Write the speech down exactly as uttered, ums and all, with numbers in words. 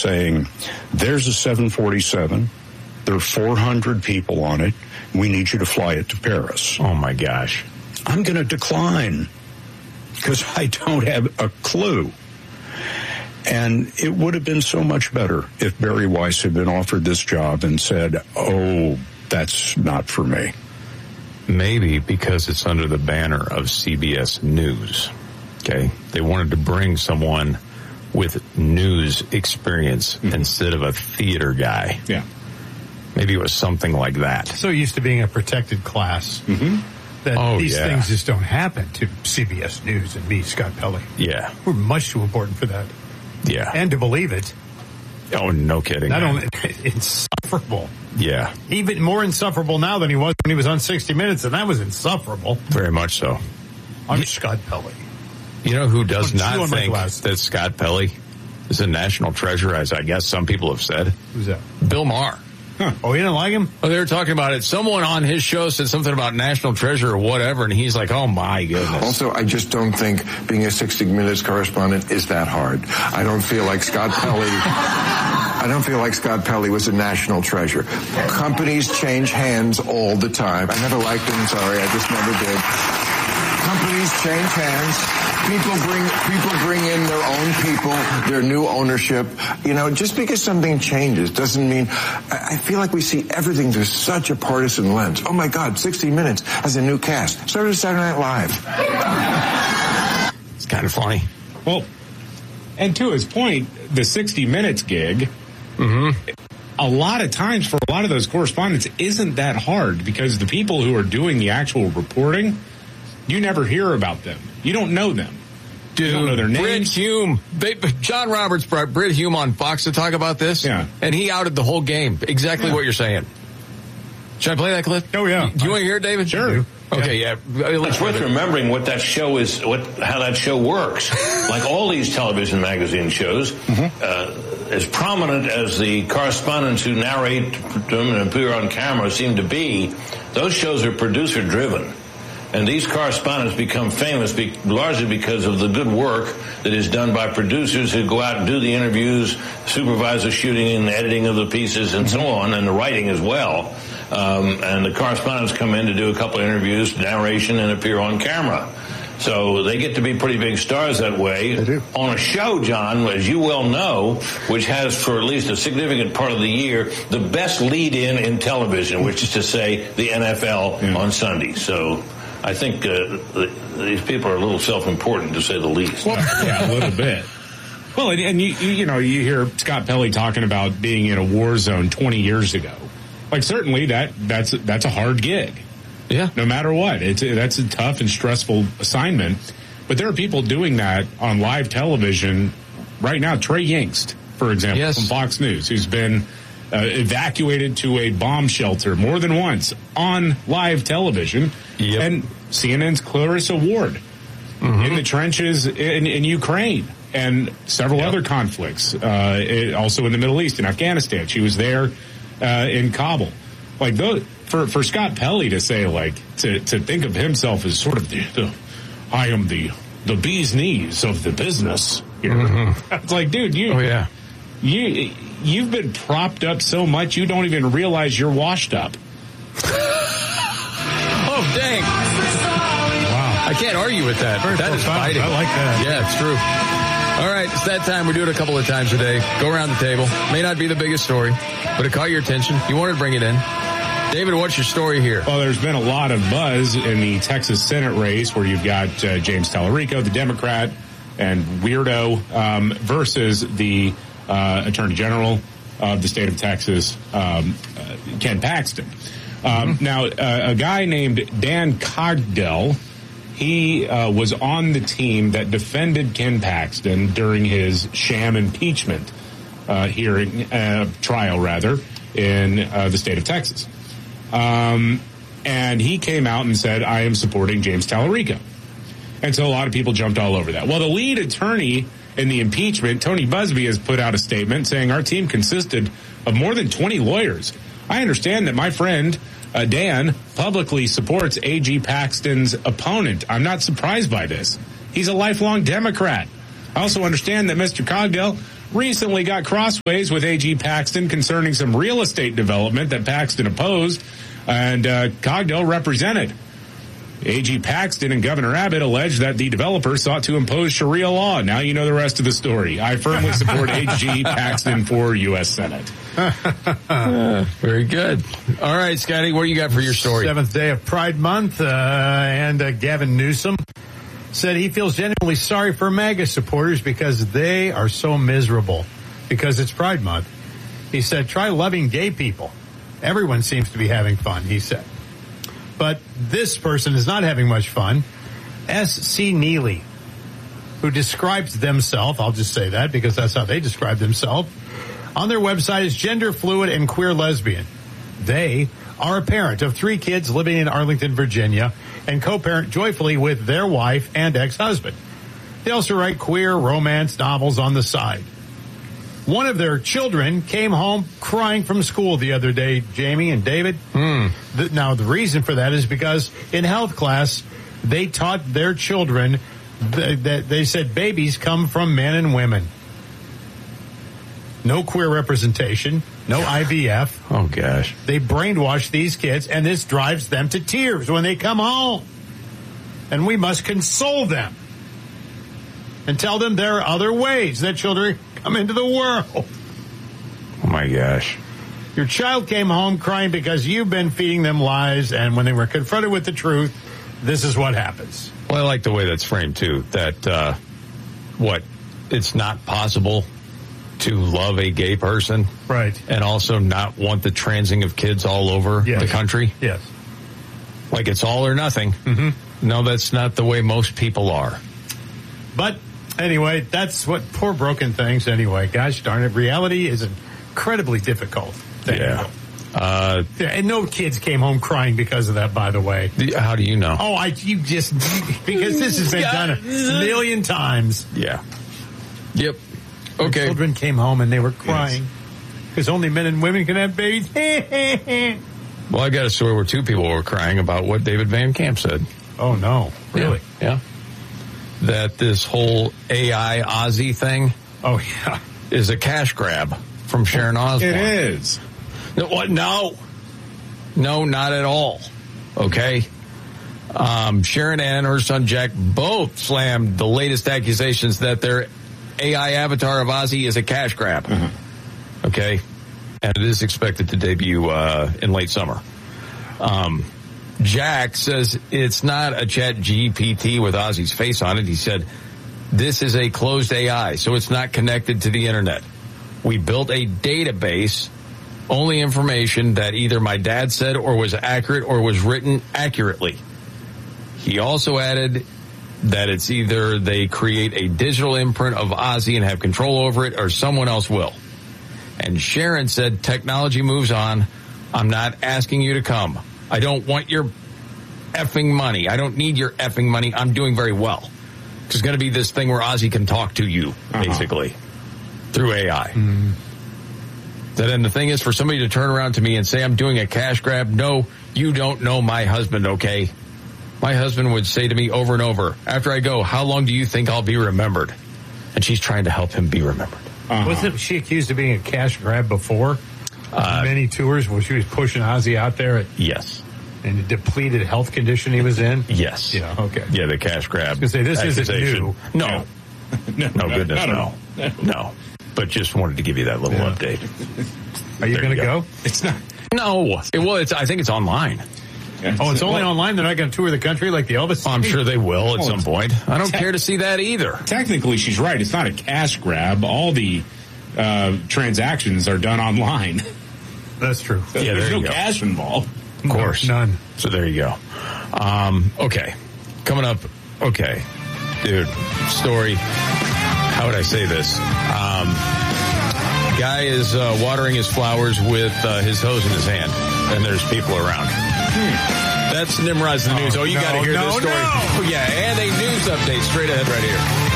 saying, there's a seven forty-seven, there are four hundred people on it, we need you to fly it to Paris. Oh, my gosh. I'm going to decline because I don't have a clue. And it would have been so much better if Barry Weiss had been offered this job and said, oh, that's not for me. Maybe because it's under the banner of C B S News. Okay. They wanted to bring someone with news experience mm-hmm. instead of a theater guy. Yeah. Maybe it was something like that. So used to being a protected class mm-hmm. that oh, these yeah. things just don't happen to C B S News and me, Scott Pelley. Yeah. We're much too important for that. Yeah. And to believe it. Oh, no kidding. Not only insufferable. Yeah. Even more insufferable now than he was when he was on sixty minutes, and that was insufferable. Very much so. I'm you, Scott Pelley. You know who does I'm not think that Scott Pelley is a national treasure, as I guess some people have said? Who's that? Bill Maher. Huh. Oh, you didn't like him? Oh, they were talking about it. Someone on his show said something about national treasure or whatever, and he's like, oh, my goodness. Also, I just don't think being a sixty minutes correspondent is that hard. I don't feel like Scott Pelley... I don't feel like Scott Pelley was a national treasure. Companies change hands all the time. I never liked him, sorry, I just never did. Companies change hands. People bring people bring in their own people, their new ownership. You know, just because something changes doesn't mean... I feel like we see everything through such a partisan lens. Oh, my God, sixty minutes has a new cast. So does Saturday Night Live. It's kind of funny. Well, and to his point, the sixty minutes gig... Mm-hmm. A lot of times for a lot of those correspondents isn't that hard because the people who are doing the actual reporting, you never hear about them. You don't know them. Dude, you don't know their names. Britt Hume. They, John Roberts brought Britt Hume on Fox to talk about this. Yeah. And he outed the whole game. Exactly yeah. what you're saying. Should I play that clip? Oh, yeah. Do you want to hear it, David? Sure. Okay, yeah. yeah. It's worth remembering what that show is, what how that show works. Like all these television magazine shows, mm-hmm. uh, as prominent as the correspondents who narrate them and appear on camera seem to be, those shows are producer-driven. And these correspondents become famous be- largely because of the good work that is done by producers who go out and do the interviews, supervise the shooting and the editing of the pieces and mm-hmm. so on, and the writing as well. Um, and the correspondents come in to do a couple of interviews, narration, and appear on camera. So they get to be pretty big stars that way. They do. On a show, John, as you well know, which has for at least a significant part of the year, the best lead-in in television, which is to say the N F L yeah. on Sunday. So I think uh, these people are a little self-important, to say the least. Well, yeah, a little bit. Well, and, and you, you know, you hear Scott Pelley talking about being in a war zone twenty years ago. Like, certainly that that's that's a hard gig. Yeah. No matter what. It's that's a tough and stressful assignment. But there are people doing that on live television right now. Trey Yingst, for example, yes. from Fox News, who's been uh, evacuated to a bomb shelter more than once on live television. Yep. And C N N's Clarissa Ward mm-hmm. in the trenches in, in Ukraine and several yep. other conflicts, uh, it, also in the Middle East and Afghanistan. She was there uh, in Kabul. Like, those, for, for Scott Pelley to say, like, to, to think of himself as sort of the, the I am the, the bee's knees of the business here. Mm-hmm. It's like, dude, you, oh, yeah. you, you've been propped up so much you don't even realize you're washed up. Oh, dang. Wow. I can't argue with that. Very that is fighting. I like that. Yeah, it's true. All right, it's that time. We do it a couple of times a day. Go around the table. May not be the biggest story, but it caught your attention. You wanted to bring it in. David, what's your story here? Well, there's been a lot of buzz in the Texas Senate race where you've got uh, James Tallarico, the Democrat, and Weirdo, um, versus the uh, Attorney General of the state of Texas, um, uh, Ken Paxton. Um, mm-hmm. Now, uh, a guy named Dan Cogdell, he uh, was on the team that defended Ken Paxton during his sham impeachment uh, hearing, uh, trial rather, in uh, the state of Texas. Um, and he came out and said, I am supporting James Tallarico. And so a lot of people jumped all over that. Well, the lead attorney in the impeachment, Tony Busby, has put out a statement saying our team consisted of more than twenty lawyers. I understand that my friend, uh, Dan, publicly supports A G Paxton's opponent. I'm not surprised by this. He's a lifelong Democrat. I also understand that Mister Cogdell recently got crossways with A G Paxton concerning some real estate development that Paxton opposed and uh, Cogdell represented. A G Paxton and Governor Abbott alleged that the developer sought to impose Sharia law. Now you know the rest of the story. I firmly support A G Paxton for U S Senate. uh, very good. All right, Scotty, what do you got for your story? Seventh day of Pride Month, uh, and uh, Gavin Newsom said he feels genuinely sorry for MAGA supporters because they are so miserable because it's Pride Month. He said, try loving gay people. Everyone seems to be having fun, he said. But this person is not having much fun. S C Neely, who describes themselves, I'll just say that because that's how they describe themselves, on their website is gender fluid and queer lesbian. They are a parent of three kids living in Arlington, Virginia, and co-parent joyfully with their wife and ex-husband. They also write queer romance novels on the side. One of their children came home crying from school the other day, Jamie and David. Mm. The, now, the reason for that is because in health class, they taught their children that th- they said babies come from men and women. No queer representation, no I V F. Oh, gosh. They brainwash these kids, and this drives them to tears when they come home. And we must console them and tell them there are other ways that children come into the world. Oh, my gosh. Your child came home crying because you've been feeding them lies, and when they were confronted with the truth, this is what happens. Well, I like the way that's framed, too, that, uh, what, it's not possible to love a gay person. Right. And also not want the transing of kids all over yes. the country. Yes. Like it's all or nothing. Mm-hmm. No, that's not the way most people are. But anyway, that's what poor broken things anyway. Gosh darn it. Reality is incredibly difficult. Thing. Yeah. Uh, yeah. And no kids came home crying because of that, by the way. The, how do you know? Oh, I, you just, because this has been done a million times. Yeah. Yep. Okay. My children came home and they were crying because yes. only men and women can have babies. Well, I got a story where two people were crying about what David Van Camp said. Oh, no. Really? Yeah. yeah. That this whole A I Ozzy thing. Oh, yeah. Is a cash grab from Sharon Osbourne. It is. No, what? No. No, not at all. Okay. Um, Sharon and her son Jack both slammed the latest accusations that their A I avatar of Ozzy is a cash grab. Mm-hmm. Okay. And it is expected to debut uh, in late summer. Um, Jack says it's not a Chat G P T with Ozzy's face on it. He said, this is a closed A I, so it's not connected to the internet. We built a database, only information that either my dad said or was accurate or was written accurately. He also added that it's either they create a digital imprint of Ozzy and have control over it or someone else will. And Sharon said, technology moves on. I'm not asking you to come. I don't want your effing money. I don't need your effing money. I'm doing very well. It's going to be this thing where Ozzy can talk to you, uh-huh. basically, through A I. Mm-hmm. Then the thing is for somebody to turn around to me and say I'm doing a cash grab. No, you don't know my husband, okay? My husband would say to me over and over, after I go, how long do you think I'll be remembered? And she's trying to help him be remembered. Uh-huh. Wasn't she accused of being a cash grab before? Uh, Many tours where she was pushing Ozzy out there? At, yes. In the depleted health condition he was in? Yes. Yeah, okay. Yeah, the cash grab. I was going to say, this isn't new. No. No, no, no goodness, no. No. no. But just wanted to give you that little yeah. update. Are you going to go. go? It's not. No. It, well, it's, I think it's online. Yeah, oh, it's only well, online? They're not going to tour the country like the Elvis? I'm sure they will at well, some point. I don't te- care to see that either. Technically, she's right. It's not a cash grab. All the uh, transactions are done online. That's true. So yeah, there's no go. cash involved. Of course. No, none. So there you go. Um, okay. Coming up. Okay. Dude, story. How would I say this? Um, guy is uh, watering his flowers with uh, his hose in his hand, and there's people around. Hmm. That's Nimrod's the news. Oh, you no, got to hear no, this story. No. Oh, yeah, and a news update straight ahead right here.